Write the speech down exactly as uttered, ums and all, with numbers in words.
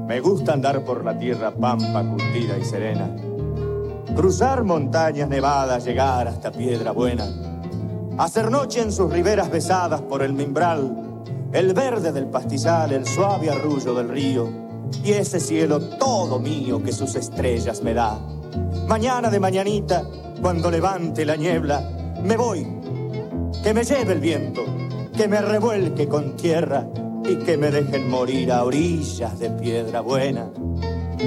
Me gusta andar por la tierra pampa, curtida y serena. Cruzar montañas nevadas, llegar hasta Piedra Buena. Hacer noche en sus riberas besadas por el mimbral, el verde del pastizal, el suave arrullo del río, y ese cielo todo mío que sus estrellas me da. Mañana de mañanita, cuando levante la niebla, me voy, que me lleve el viento, que me revuelque con tierra y que me dejen morir a orillas de Piedra Buena.